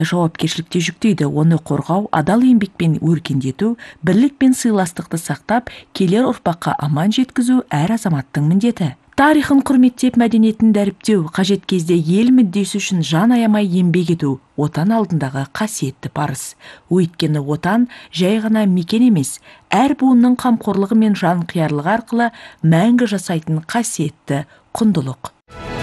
жауапкершілікте жүктейді. Оны қорғау, адал еңбекпен өркендету, бірлік пен сыйластықты сақтап, келер ұрпаққа аман жеткізу әр азаматтың міндеті. Тарихын құрметтеп, мәдениетін дәріптеу, қажет кезде ел мүддесі үшін жан аямай еңбек ету отан алдындағы қасиетті парыз. Өйткені отан жай ғана мекен емес, әр буынның қамқорлығы мен жанқиярлығы арқылы мәңгі жасайтын қасиетті құндылық.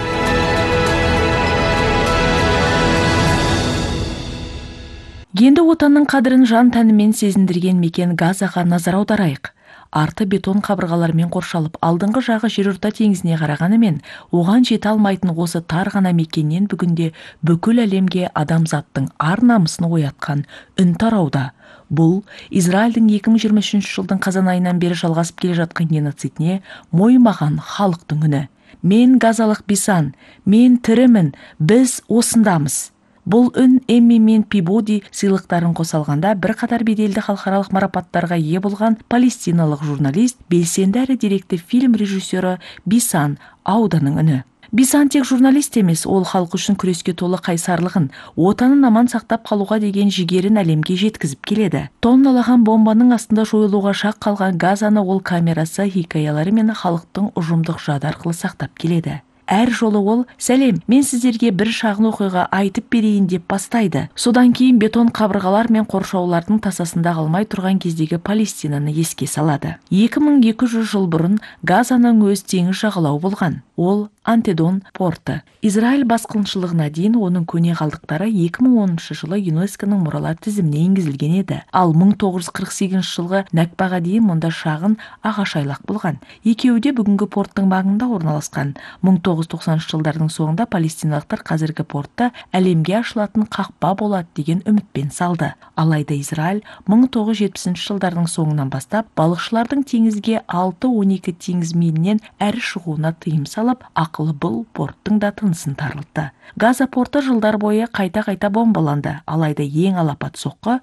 Енді отанның қадірін жан тәнімен сезіндірген мекен Газаға назар аударайық. Арты бетон қабырғалармен қоршалып, алдыңғы жағы жерорта теңізіне қарағанымен, оған жете алмайтын осы тар ғана мекеннен бүгінде бүкіл әлемге адамзаттың ар намысын оятқан үн тарауда. Бұл Израильдің 2023 жылдың қазан айынан бері жалғасып келе жатқан геноцидіне мойымаған халықтың үні. Мен газалық Бисан, мен тірімін, біз осындамыз. Бұл үн Эмми мен Пибоди сыйлықтарын қосалғанда бірқатар беделді халықаралық марапаттарға ие болған палестиналық журналист, белсенді әрі деректі фильм режиссері Бисан Ауданың үні. Бисан тек журналист емес, ол халық үшін күреске толы қайсарлығын, отанын аман сақтап қалуға деген жігерін әлемге жеткізіп келеді. Тонналаған бомбаның астында жойылуға шақ қалған Газаны ол камерасы, хикаялары мен халықтың ұжымдық жады арқылы сақтап келеді. Әр жолы ол, сәлем, мен сіздерге бір шағын оқиға айтып берейін деп бастайды. Содан кейін бетон қабырғалар мен қоршаулардың тасасында қалмай тұрған кездегі Палестинаны еске салады. 2200 жыл бұрын Газаның өз теңіз жағалауы болған. Ол Антедон порты. Израиль басқыншылығына дейін оның көне қалдықтары 2010 жылы ЮНЕСКО-ның мұралар тізіміне енгізілген еді. Ал 1948 жылғы Нәкбаға дейін мұнда шағын ағаш айлақ болған. Екеуі де бүгінгі порттың маңында орналасқан. 1990 жылдардың соңында палестиналықтар қазіргі портта әлемге ашылатын қақпа болады деген үмітпен салды. Алайда Израиль 1970 жылдардың соңынан бастап балықшылардың теңізге 6-12 теңіз милінен әрі шығуына тыйым салып, ақылы бұл порттың да тынысын тарылтты. Газа порты жылдар бойы қайта-қайта бомбаланды. Алайда ең алапат соққы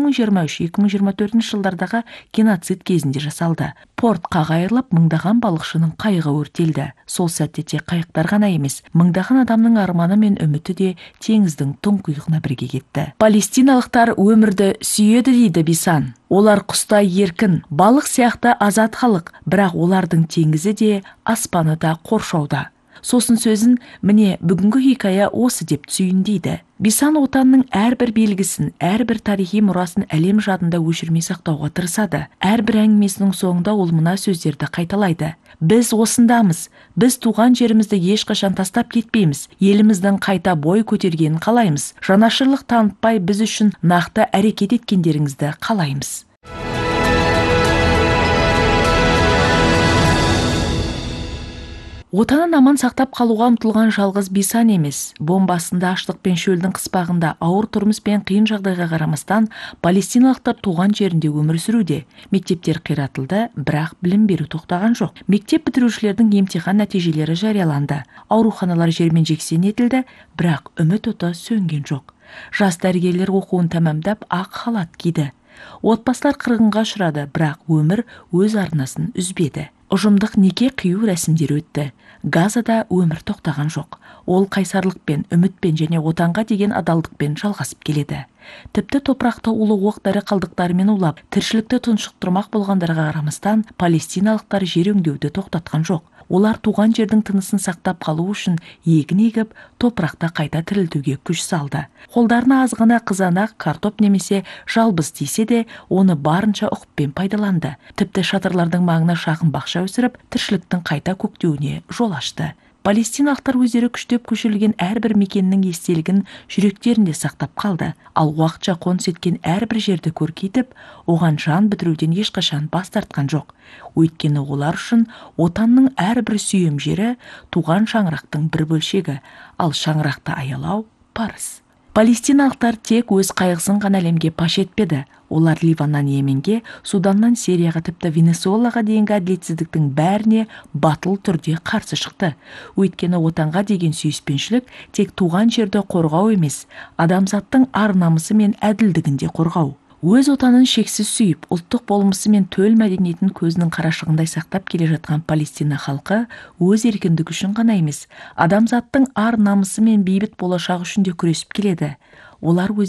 2023-2024 жылдардағы геноцид кезінде жасалды. Порт қағайырылып, мыңдаған балықшының қайығы өртелді. Сол сәтте тек қайықтар ғана емес, мыңдаған адамның арманы мен үміті де теңіздің тұңғиығына бірге кетті. Палестиналықтар өмірді сүйеді дейді Бисан. Олар құстай еркін, балық сияқты азат халық, бірақ олардың теңізі де, аспаны да қоршауда. Сосын сөзін, міне бүгінгі хикая осы деп түйіндейді. Бисан отанның әрбір белгісін, әрбір тарихи мұрасын әлем жадында өшірмей сақтауға тырысады. Әрбір әңгімесінің соңында ол мына сөздерді қайталайды. Біз осындамыз, біз туған жерімізді ешқашан тастап кетпейміз, еліміздің қайта бой көтергенін қалаймыз, жанашырлық танытпай біз үшін нақты әрекет еткендеріңізді қалаймыз. Отанын аман сақтап қалуға ұмтылған жалғыз Бисан емес. Бомбасында, аштық пен шөлдің қыспағында, ауыр тұрмыс пен қиын жағдайға қарамастан, палестиналықтар туған жерінде өмір сүруде. Мектептер қиратылды, бірақ білім беру тоқтаған жоқ. Мектеп бітірушілердің емтихан нәтижелері жарияланды. Ауруханалар жермен-жексен етілді, бірақ үміт оты сөнген жоқ. Жас дәрігерлер оқуын тәмамдап ақ халат киді. Отбасылар қырғынға ұшырады, бірақ өмір өз арнасын үзбеді. Ұжымдық неке қию рәсімдері өтті. Газада өмір тоқтаған жоқ. Ол қайсарлықпен, үмітпен және отанға деген адалдықпен жалғасып келеді. Тіпті топырақты улы оқ-дәрі қалдықтарымен улап, тіршілікті тұншықтырмақ болғандарға қарамастан, палестиналықтар жер өңдеуді тоқтатқан жоқ. Олар туған жердің тынысын сақтап қалу үшін егін егіп, топырақта қайта тірілтуге күш салды. Қолдарына аз ғана қызанақ, картоп немесе жалбыз тисе де, оны барынша ұқыппен пайдаланды. Тіпті шатырлардың маңына шағын бақша өсіріп, тіршіліктің қайта көктеуіне жол ашты. Палестиналықтар өздері күштеп көшірілген әрбір мекеннің естелігін жүректерінде сақтап қалды. Ал уақытша қоныс еткен әрбір жерді көркейтіп, оған жан бітіруден ешқашан бас тартқан жоқ. Өйткені олар үшін отанның әрбір сүйем жері туған шаңырақтың бір бөлшегі, ал шаңырақты аялау парыз. Палестиналықтар тек өз қайғысын ғана әлемге паш етпеді. Олар Ливаннан Йеменге, Суданнан Сирияға, тіпті Венесуэлаға дейінгі әділетсіздіктің бәріне батыл түрде қарсы шықты. Өйткені отанға деген сүйіспеншілік тек туған жерді қорғау емес, адамзаттың ар намысы мен әділдігінде қорғау. Өз отанын шексіз сүйіп, ұлттық болмысы мен төл мәдениетін көзінің қарашығындай сақтап келе жатқан Палестина халқы өз еркіндігі үшін ғана емес, адамзаттың ар намысы мен бейбіт болашағы үшін де күресіп келеді. олар